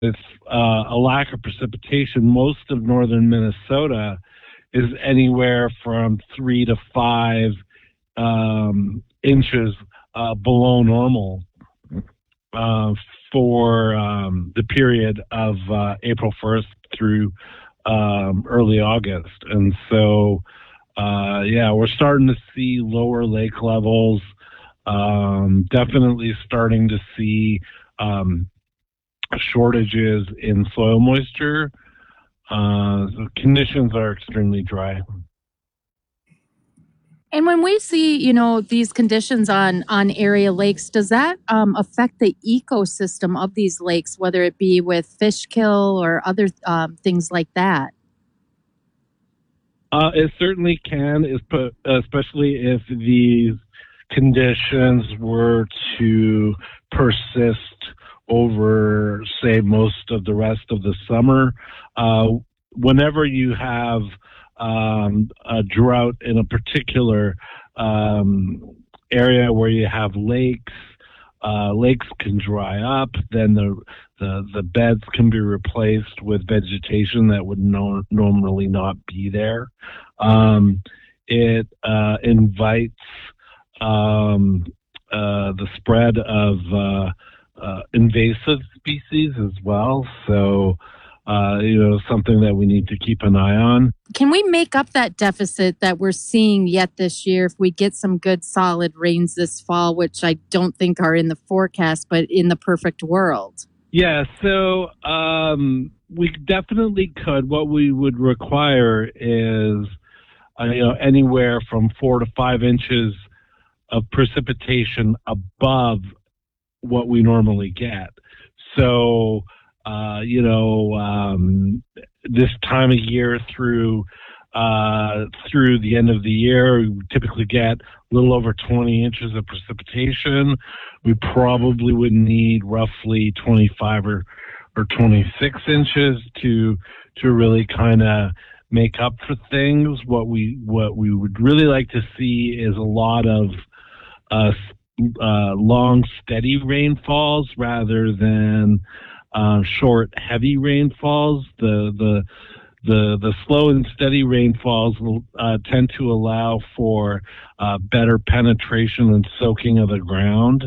with a lack of precipitation, most of northern Minnesota is anywhere from 3 to 5 inches below normal for the period of April 1st through early August. And so, we're starting to see lower lake levels, definitely starting to see shortages in soil moisture. The conditions are extremely dry. And when we see, these conditions on area lakes, does that affect the ecosystem of these lakes, whether it be with fish kill or other things like that? It certainly can, especially if these conditions were to persist over, say, most of the rest of the summer. Whenever you have a drought in a particular area where you have lakes, lakes can dry up. Then the beds can be replaced with vegetation that would normally not be there. It invites the spread of invasive species as well. So, something that we need to keep an eye on. Can we make up that deficit that we're seeing yet this year if we get some good solid rains this fall, which I don't think are in the forecast, but in the perfect world? Yeah, so we definitely could. What we would require is, anywhere from 4 to 5 inches of precipitation above what we normally get. So, this time of year through the end of the year, we typically get a little over 20 inches of precipitation. We probably would need roughly 25 or 26 inches to really kind of make up for things. What we would really like to see is a lot of long, steady rainfalls rather than short, heavy rainfalls. The slow and steady rainfalls will tend to allow for better penetration and soaking of the ground.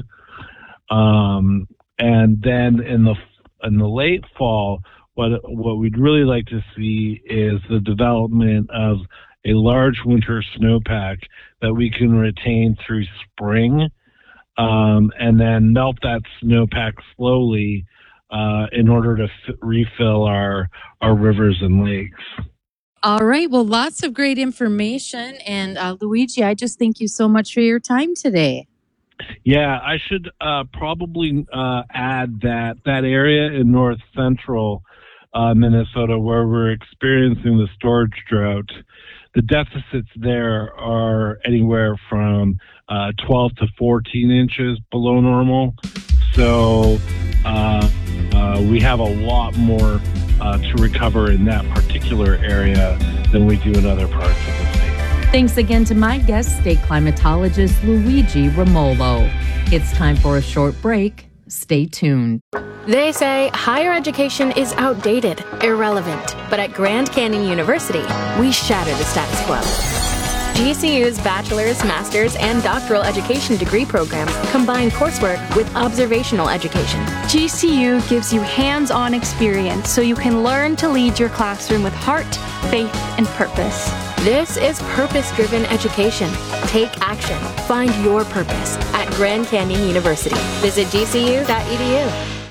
And then in the late fall, what we'd really like to see is the development of a large winter snowpack that we can retain through spring, and then melt that snowpack slowly in order to refill our rivers and lakes. All right. Well, lots of great information. And Luigi, I just thank you so much for your time today. Yeah, I should probably add that area in north central Minnesota where we're experiencing the storage drought, the deficits there are anywhere from 12 to 14 inches below normal. So we have a lot more to recover in that particular area than we do in other parts of the state. Thanks again to my guest, state climatologist Luigi Romolo. It's time for a short break. Stay tuned. They say higher education is outdated, irrelevant, but at Grand Canyon University, we shatter the status quo. GCU's bachelor's, master's, and doctoral education degree programs combine coursework with observational education. GCU gives you hands-on experience so you can learn to lead your classroom with heart, faith, and purpose. This is purpose-driven education. Take action. Find your purpose at Grand Canyon University. Visit gcu.edu.